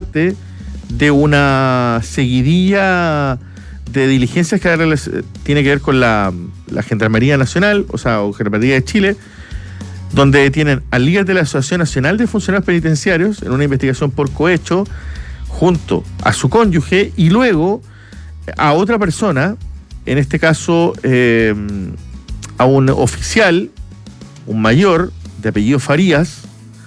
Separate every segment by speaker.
Speaker 1: parte de una seguidilla de diligencias que tiene que ver con la Gendarmería Nacional, o Gendarmería de Chile, donde detienen al líder de la Asociación Nacional de Funcionarios Penitenciarios en una investigación por cohecho, junto a su cónyuge y luego a otra persona, en este caso a un oficial, un mayor de apellido Farías,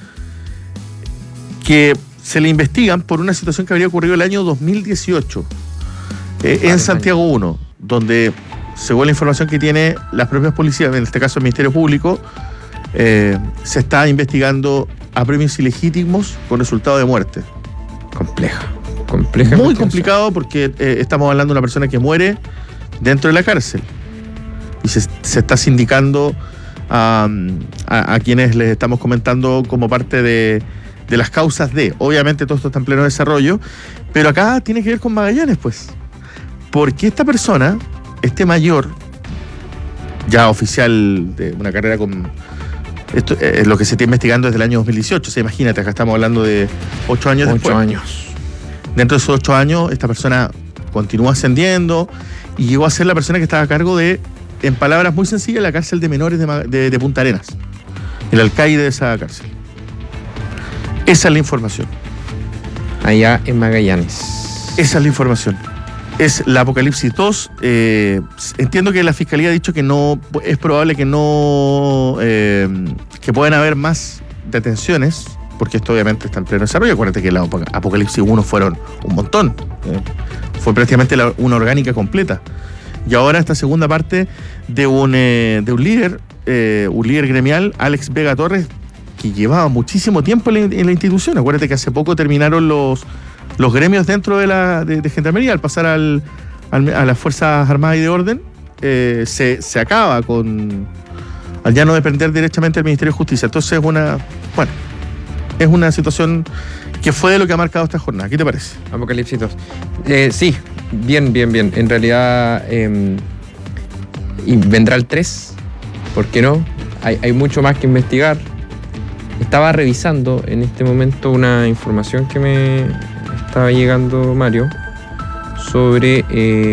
Speaker 1: que se le investigan por una situación que habría ocurrido el año 2018 en Santiago 1, donde, según la información que tiene las propias policías, en este caso el Ministerio Público, se está investigando apremios ilegítimos con resultado de muerte.
Speaker 2: Compleja.
Speaker 1: Muy complicado porque estamos hablando de una persona que muere dentro de la cárcel y se está sindicando a quienes les estamos comentando como parte de las causas de. Obviamente todo esto está en pleno desarrollo, pero acá tiene que ver con Magallanes, pues. Porque esta persona, este mayor, ya oficial de una carrera con... Esto es lo que se está investigando desde el año 2018. O sea, imagínate, acá estamos hablando de 8 años después.
Speaker 2: 8 años.
Speaker 1: Dentro de esos 8 años, esta persona continuó ascendiendo y llegó a ser la persona que estaba a cargo de, en palabras muy sencillas, la cárcel de menores de Punta Arenas. El alcaide de esa cárcel. Esa es la información.
Speaker 2: Allá en Magallanes.
Speaker 1: Esa es la información. Es la Apocalipsis 2. Entiendo que la Fiscalía ha dicho que no es probable que no que puedan haber más detenciones, porque esto obviamente está en pleno desarrollo. Acuérdate que la Apocalipsis 1 fueron un montón. Fue prácticamente una orgánica completa. Y ahora esta segunda parte de un líder gremial, Alex Vega Torres, que llevaba muchísimo tiempo en la institución. Acuérdate que hace poco terminaron los gremios dentro de Gendarmería. Al pasar a las Fuerzas Armadas y de Orden, se acaba al ya no depender directamente del Ministerio de Justicia. Entonces es una situación que fue de lo que ha marcado esta jornada. ¿Qué te parece?
Speaker 2: Apocalipsis 2. Sí, bien. En realidad, y vendrá el 3, ¿por qué no? Hay mucho más que investigar. Estaba revisando en este momento una información que me estaba llegando, Mario, sobre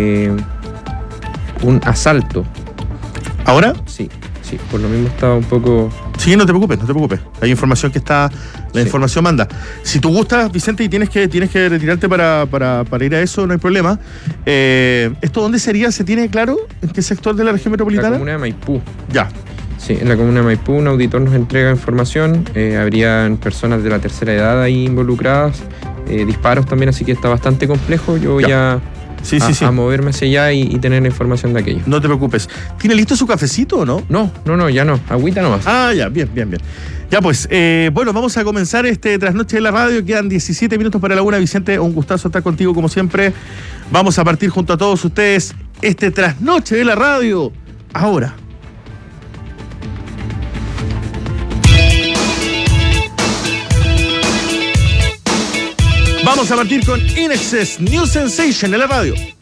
Speaker 2: un asalto.
Speaker 1: ¿Ahora?
Speaker 2: Sí, por lo mismo estaba un poco...
Speaker 1: Sí, no te preocupes. Hay información que está... La información manda. Si tú gustas, Vicente, y tienes que retirarte para ir a eso, no hay problema. ¿Esto dónde sería? ¿Se tiene claro? ¿En qué sector de la región metropolitana?
Speaker 2: La comuna de Maipú.
Speaker 1: Ya.
Speaker 2: Sí, en la comuna de Maipú un auditor nos entrega información. Habrían personas de la tercera edad ahí involucradas. Disparos también, así que está bastante complejo. Yo voy a moverme hacia allá y tener la información de aquello.
Speaker 1: No te preocupes. ¿Tiene listo su cafecito o no?
Speaker 2: No, ya no. Agüita nomás.
Speaker 1: Ah, ya, bien. Ya pues, vamos a comenzar este Trasnoche de la Radio. Quedan 17 minutos para la 1. Vicente, un gustazo estar contigo como siempre. Vamos a partir junto a todos ustedes este Trasnoche de la Radio. Ahora. Vamos a partir con In Excess New Sensation en la radio.